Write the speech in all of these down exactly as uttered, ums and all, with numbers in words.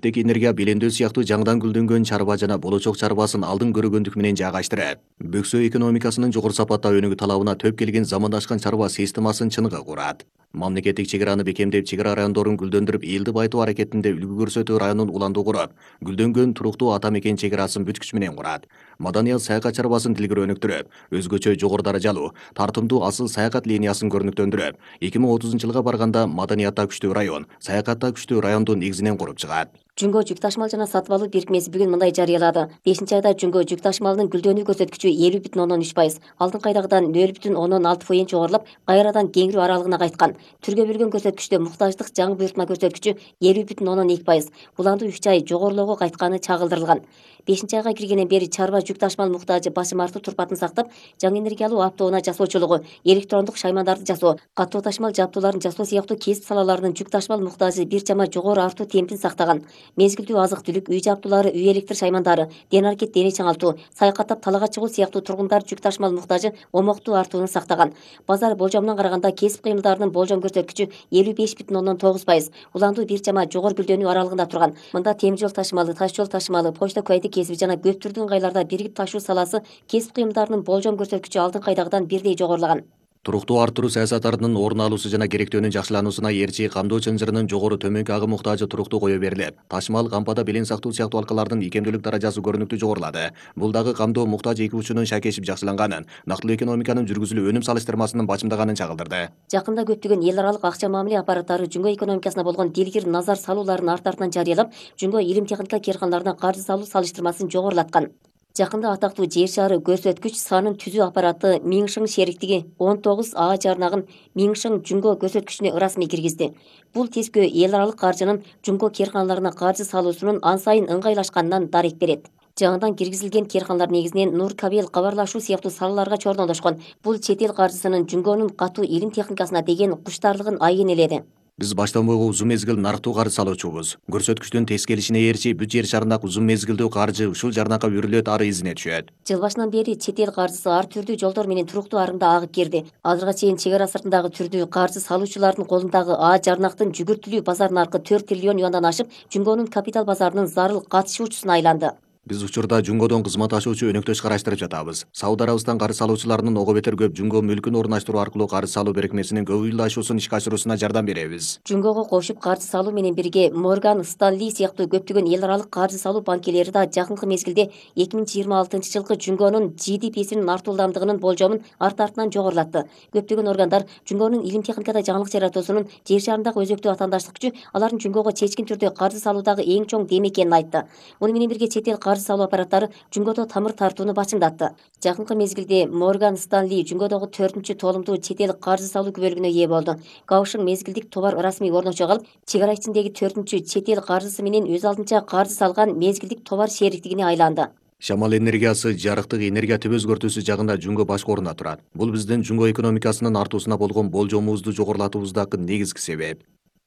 Эптеки энергия белендөө сыяктуу жаңыдан гүлдөнгөн чарба жана болочок чарбасын алдын көргөндүк менен жайгаштырат. Бөксө экономикасынын жогору сапатта өнүгүү талабына төп келген замандашкан чарба системасын чыныгы курат. Мамлекеттик чек-араны бекемдеп, чек-ара райондорун гүлдөндүрүп, элди байытуу аракетинде үлгү көрсөтүү районун уланды куруп, гүлдөнгөн туруктуу ата мекен чек-арасын бүткүч менен курат. Маданият саякат чарбасын тилгер өнүктүрүп, өзгөчө жогору даражалуу, тартымдуу асыл саякат линиясын көрүнүктөндүрүп, эки миң отузунчу жылга барганда маданиятта күчтүү район, саякатта күчтүү райондун негизинен куруп чыгат. Жүнгө жүк ташымал жана сатып алуу бирикмеси бүгүн мындай жарыялады. бешинчи айда Жүнгө жүк ташымалынын гүлдөнүү көрсөткүчү элүү бүтүн ондон үч пайыз, алдыңкы айдагыдан нөл бүтүн ондон алты фоиз жогорулуп, кайрадан кеңирүү аралыгына кайткан. Түргө бөлгөн көрсөткүчтө муктаждык жаңы буйртма көрсөткүчү элүү бүтүн ондон эки пайыз, буланды үч ай жогорулоого кайтканы чагылдырылган. бешинчи айга киргенден бери чарба жүк ташымал муктажы башым артуу турпатын сактап, жаңы энергиялуу автоунаа жасоочулугу, электрондук шаймандарды жасоо, катуу ташымал жабдууларын жасоо сыяктуу кесип салаларынын жүк ташымал муктажы бир жама жогору артуу темпин сактаган. Мезгилдүү азык-түлүк, үй жабдуулары, үй электр шаймандары, ден аракет дене чаңалтуу, саякаттап талаага чыгуу сыяктуу тургундар жүк ташымал муктажы омоктуу артууну сактаган. Базар болжомуна караганда кесип кыймылдарынын болжом көрсөткүчү элүү беш бүтүн ондон тогуз пайыз, уландуу бир жама жогору гүлдөнүү аралыгында турган. Мында темир жол ташымалы, таш жол ташымалы, почта кайты кесиби жана көп түрдүү ыңгайларда биригип ташуу саласы кесип кыймылдарынын болжом көрсөткүчү алдыңкы айдагыдан бирдей жогорулаган. Туруктуу арттыруу саясаттарынын орун алуусу жана керектөөнүн жакшылануусуна эрчи камдоо чынжырынын жогору төмөнкү агым муктажы туруктуу кое берилип, ташымал, кампада белең сактоо сыяктуу алкалардын икемдүүлүк даражасы көрүнүктүү жогорулады. Бул дагы камдоо муктаж эки учунун шайкешип жакшыланганын, нактылуу экономиканын жүргүзүлүү өнүм салыштырмасынын бачымдаганын чагылдырды. Жакында көптөгөн эл аралык акча мамиле аппараттары Жүнгө экономикасына болгон дилгир назар салууларын арт артынан жарыялап, Жүнгө илим техника кээрканаларына каржы салуу салыштырмасын жогорулаткан. Жакында атактуу жер шары көрсөткүч санын түзүү аппараты Миңшиң шериктиги он тогуз А жарнагын Миңшиң Жүнгө көрсөткүчүнө ырасмий киргизди. Бул тескөө эл аралык каржынын Жүнгө кээрканаларына каржы салуусунун ан сайын ыңгайлашканынан дарек берет. Жаңыдан киргизилген кээрканалар негизинен нур, кабел, кабарлашуу сыяктуу салаларга чордондошкон. Бул чет эл каржысынын Жүнгөнүн катуу илим техникасына деген куштаарлыгын айын эледи. Биз баштан бойгу узун мезгил нарыктуу каржы салуучубуз. Көрсөткүчтүн тескелишине ээрчи бүт жер шарындагы узун мезгилдүү каржы ушул жарнакка үрүлөт, ары изине түшөт. Жыл башынан бери чет эл каржысы ар түрдүү жолдор менен туруктуу арымда агып кирди. Азырга чейин чек ара сыртындагы түрдүү каржы салуучулардын колундагы А жарнактын жүгүртүлүү базар наркы төрт триллион юандан ашып, Жүнгөнүн капитал базарынын зарыл катышуучусуна айланды. Биз учурда Жүнгөдөн кызмат ашуучу өнөктөш караштырып жатабыз. Сауд Арабистан каржы салуучуларынын ого бетер көп Жүнгө мүлкүн орнаштыруу аркылуу каржы салуу берекмесинин көп ыйлашуусун ишке ашыруусуна жардам беребиз. Жүнгөгө кошуп каржы салуу менен бирге Морган Стэнли сыяктуу көптөгөн эл аралык каржы салуу банкелери да жакынкы мезгилде эки миң жыйырма алтынчы жылкы Жүнгөнүн Джи Ди Писинин артуулдамдыгынын болжомун арт артынан жогорулатты. Көптөгөн органдар Жүнгөнүн илим техникада жаңылык жаратуусунун жер шарындагы өзөктүү атаандаштык күчү алардын Жүнгөгө чечкин түрдө каржы салуудагы эң чоң дем экенин айтты. Муну менен бирге чет эл каржы салуу аппараттары Жүнгөдө тамыр тартууну бачымдатты. Жакынкы мезгилде Морган Стэнли Жүнгөдөгү төртүнчү толумдуу чет эл каржы салуу күбөлүгүнө ээ болду. Каушин мезгилдик товар ырасмий орночо калып, чек ара ичиндеги төртүнчү чет эл каржысы менен өз алдынча каржы салган мезгилдик товар шериктигине айланды. Шамал энергиясы, жарыктык энергия түбө өзгөртүүсү жагында Жүнгө башкы орунда турат. Бул биздин Жүнгө экономикасынын артуусуна болгон болжомубузду жогорулатуубуздагы негизги себеп.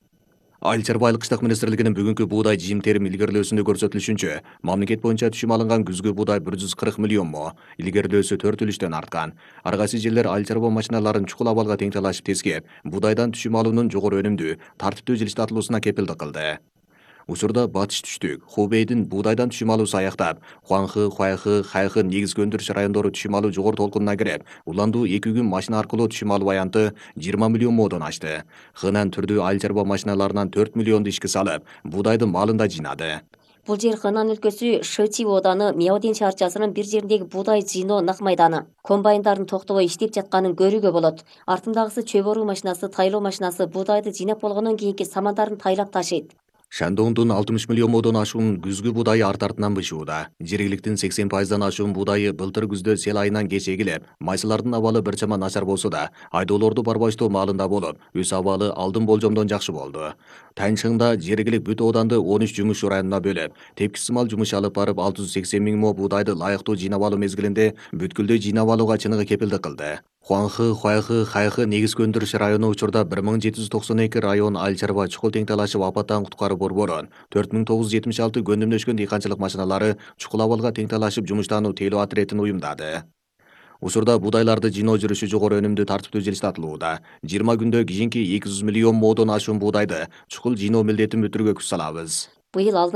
Айыл чарбалык кыштак министрлигинин бүгүнкү буудай жыйым-терим илгерилөөсүндө көрсөтүлүшүнчө, мамлекет боюнча түшүм алынган күзгү буудай бир жүз кырк миллион мо, илгерилөөсү төрт үлүштөн арткан. Ар кайсы жерлер айыл чарба машиналарын чукул абалга теңтелашып тескеп, буудайдан түшүм алуунун жогору өнүмдүү, тартиптүү жылыштатылуусуна кепилдик кылды. Учурда батыш түштүк, Хубейдин буудайдан түшүм алуусу аяктап, Хуанхы, Хуайхы, Хайхы негизги өндүрүш райондору түшүм алуу жогору толкунуна кирип, уландуу эки күн машина аркылуу түшүм алуу аянты жыйырма миллион модон ашты. Хынан түрдүү айыл чарба машиналарынан төрт миллионду ишке салып, буудайдын малын да жыйнады. Бул жер Хынан өлкөсү Шичи ооданы Мяодин шаарчасынын бир жериндеги буудай жыйноо нак майданы. Комбайндардын токтобой иштеп жатканын көрүүгө болот. Артындагысы чөп оруу машинасы, тайлоо машинасы буудайды жыйнап болгондон кийинки самандарын тайлап ташыйт. Шандоңдун алтымыш миллион модон ашуун күзгү буудайы арт артынан бышууда. Жергиликтин сексен пайыздан ашуун буудайы былтыр күздө сел айынан кеч эгилип, майсылардын абалы бир чама начар болсо да, айдоолорду барбаштоо маалында болуп, өс абалы алдын болжомдон жакшы болду. Таньшыңда жергилик бүт ооданды он үч жумуш районуна бөлүп, тепкичсиз мал жумуш алып барып алты жүз сексен миң мо буудайды лайыктуу жыйнап алуу мезгилинде бүткүлдөй жыйнап алууга чыныгы кепилдик кылды. Хуанхы, Хуайхы, Хайхы негизги өндүрүш району учурда бир миң жети жүз токсон эки район айыл чарба чукул теңтелашып апаттан куткаруу борборун, төрт миң тогуз жүз жетимиш алты көндүмдөшкөн дыйканчылык машиналары чукул абалга теңтелашып жумуштануу тейлөө отрядын уюмдады. Учурда буудайларды жыйноо жүрүшү жогору өнүмдүү тартиптүү жылыштатылууда. жыйырма күндө кийинки эки жүз миллион модон ашуун буудайды чукул жыйноо милдетин бүтүрүүгө күч салабыз. Быйыл